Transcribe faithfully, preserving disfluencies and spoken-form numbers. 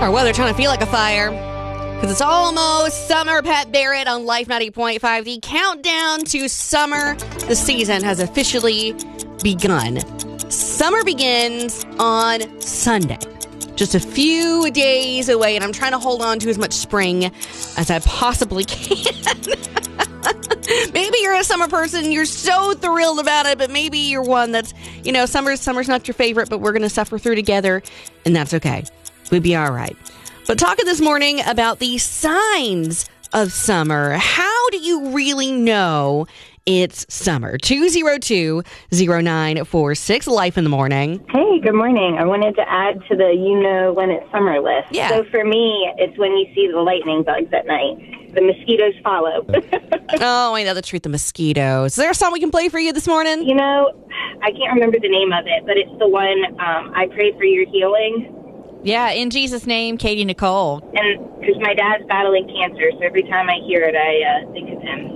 Our weather trying to feel like a fire because it's almost summer. Pat Barrett on Life ninety point five. The countdown to summer, the season has officially begun. Summer begins on Sunday. Just a few days away, and I'm trying to hold on to as much spring as I possibly can. Maybe you're a summer person, you're so thrilled about it, but maybe you're one that's, you know, summer's, summer's not your favorite, but we're going to suffer through together, and that's okay. We'd be all right. But talking this morning about the signs of summer. How do you really know it's summer? two oh two, oh nine four six, Life in the Morning. Hey, good morning. I wanted to add to the you know when it's summer list. Yeah. So for me, it's when you see the lightning bugs at night. The mosquitoes follow. Oh, I know the truth, the mosquitoes. Is there a song we can play for you this morning? You know, I can't remember the name of it, but it's the one, um, I Pray for Your Healing. Yeah, In Jesus' Name, Katie Nicole. And because my dad's battling cancer, so every time I hear it, I uh, think of him.